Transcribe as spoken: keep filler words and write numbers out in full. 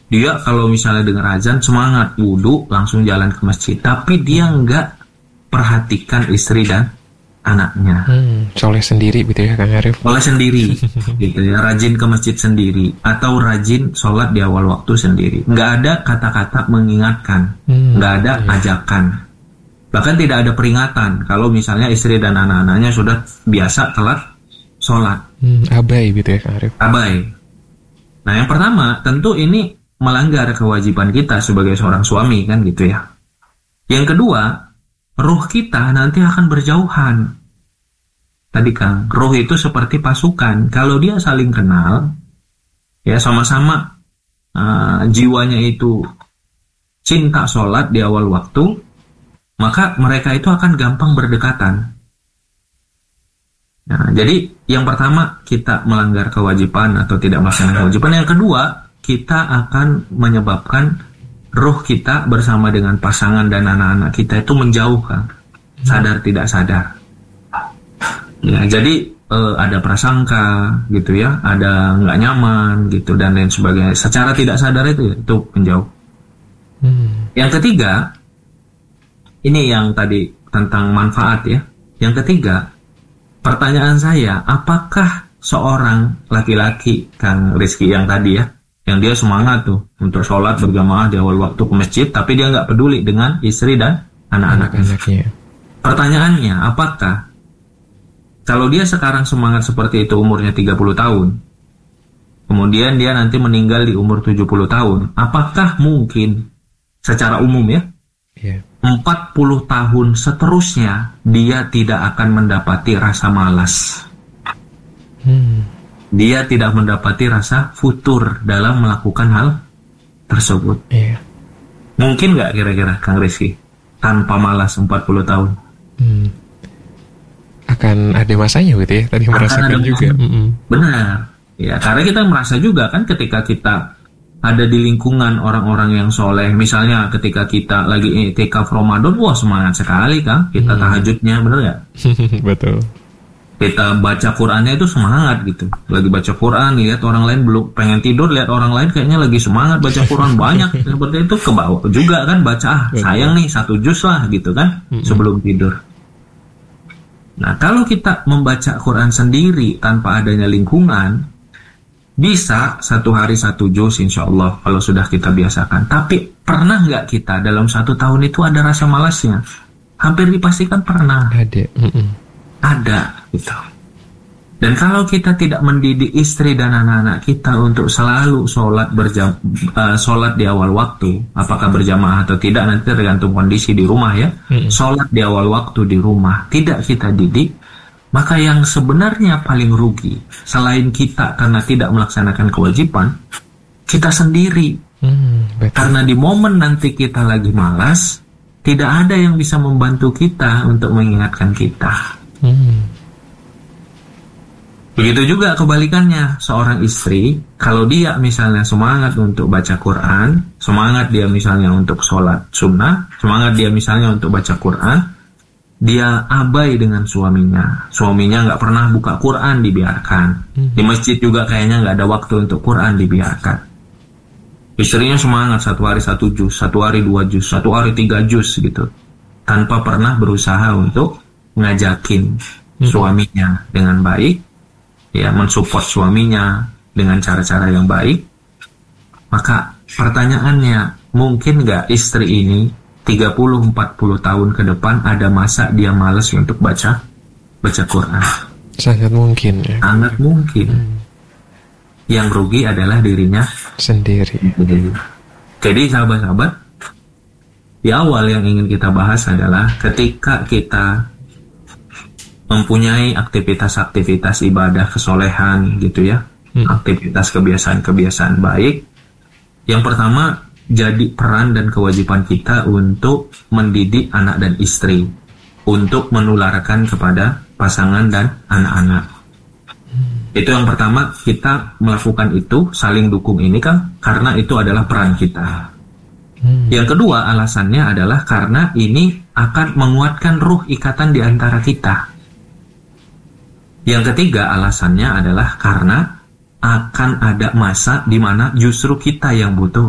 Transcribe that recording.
Dia kalau misalnya dengar azan semangat wudhu langsung jalan ke masjid, tapi dia nggak perhatikan istri dan anaknya. Hmm, soleh sendiri gitu ya Kang Arif. Soleh sendiri, gitu ya, rajin ke masjid sendiri atau rajin sholat di awal waktu sendiri. Nggak ada kata-kata mengingatkan, hmm, nggak ada iya. ajakan, bahkan tidak ada peringatan kalau misalnya istri dan anak-anaknya sudah biasa telat sholat. Hmm, abai gitu ya Kang Arif. Abai. Nah, yang pertama tentu ini melanggar kewajiban kita sebagai seorang suami kan gitu ya. Yang kedua, ruh kita nanti akan berjauhan. Tadi Kang, ruh itu seperti pasukan. Kalau dia saling kenal, ya sama-sama uh, jiwanya itu cinta sholat di awal waktu, maka mereka itu akan gampang berdekatan. Nah, jadi yang pertama kita melanggar kewajiban atau tidak melaksanakan kewajiban. Yang kedua, kita akan menyebabkan ruh kita bersama dengan pasangan dan anak-anak kita itu menjauh, Kang. Sadar tidak sadar. Ya, jadi eh, ada prasangka gitu ya, ada nggak nyaman gitu dan lain sebagainya. Secara tidak sadar itu itu menjauh. Hmm. Yang ketiga, ini yang tadi tentang manfaat ya. Yang ketiga, pertanyaan saya, apakah seorang laki-laki Kang Rizky yang tadi ya, yang dia semangat tuh untuk sholat berjamaah di awal waktu ke masjid, tapi dia nggak peduli dengan istri dan anak-anaknya. Pertanyaannya, apakah kalau dia sekarang semangat seperti itu umurnya tiga puluh tahun, kemudian dia nanti meninggal di umur tujuh puluh tahun, apakah mungkin secara umum ya, yeah. empat puluh tahun seterusnya dia tidak akan mendapati rasa malas? Hmm. Dia tidak mendapati rasa futur dalam melakukan hal tersebut. Iya. Mungkin nggak kira-kira Kang Rizky tanpa malas empat puluh tahun? Hmm. Akan ada masanya gitu ya, tadi merasakan juga. Benar. Ya, karena kita merasa juga kan ketika kita ada di lingkungan orang-orang yang soleh, misalnya ketika kita lagi i'tikaf Ramadan, wah semangat sekali Kang, kita hmm. tahajudnya, benar nggak? Betul. Kita baca Qurannya itu semangat gitu. Lagi baca Quran, lihat orang lain belum pengen tidur, lihat orang lain kayaknya lagi semangat baca Quran banyak seperti itu, ke bawah juga kan baca, ah sayang nih satu juz lah gitu kan sebelum tidur. Nah, kalau kita membaca Quran sendiri tanpa adanya lingkungan, bisa satu hari satu juz insya Allah kalau sudah kita biasakan. Tapi pernah nggak kita dalam satu tahun itu ada rasa malasnya? Hampir dipastikan pernah. Ada. Ada gitu. Dan kalau kita tidak mendidik istri dan anak-anak kita untuk selalu sholat berjam, uh, sholat di awal waktu, apakah berjamaah atau tidak nanti tergantung kondisi di rumah ya. Hmm. Sholat di awal waktu di rumah tidak kita didik, maka yang sebenarnya paling rugi selain kita karena tidak melaksanakan kewajiban, kita sendiri. Hmm, karena di momen nanti kita lagi malas, tidak ada yang bisa membantu kita untuk mengingatkan kita. Hmm. Begitu juga kebalikannya, seorang istri kalau dia misalnya semangat untuk baca Quran, semangat dia misalnya untuk sholat sunnah, semangat dia misalnya untuk baca Quran, dia abai dengan suaminya, suaminya nggak pernah buka Quran, dibiarkan. Hmm. Di masjid juga kayaknya nggak ada waktu untuk Quran, dibiarkan. Istrinya semangat satu hari satu juz, satu hari dua juz, satu hari tiga juz gitu, tanpa pernah berusaha untuk ngajakin hmm. suaminya dengan baik, ya mensupport suaminya dengan cara-cara yang baik. Maka pertanyaannya, mungkin nggak istri ini tiga puluh sampai empat puluh tahun ke depan ada masa dia malas untuk baca baca Quran? Sangat mungkin ya. Sangat mungkin. Hmm. Yang rugi adalah dirinya sendiri. Jadi sahabat-sahabat, di awal yang ingin kita bahas adalah ketika kita mempunyai aktivitas-aktivitas ibadah kesolehan gitu ya, hmm. aktivitas kebiasaan-kebiasaan baik, yang pertama jadi peran dan kewajiban kita untuk mendidik anak dan istri, untuk menularkan kepada pasangan dan anak-anak. Hmm. Itu yang pertama, kita melakukan itu, saling dukung ini kan, karena itu adalah peran kita. Hmm. Yang kedua alasannya adalah karena ini akan menguatkan ruh ikatan di antara kita. Yang ketiga alasannya adalah karena akan ada masa di mana justru kita yang butuh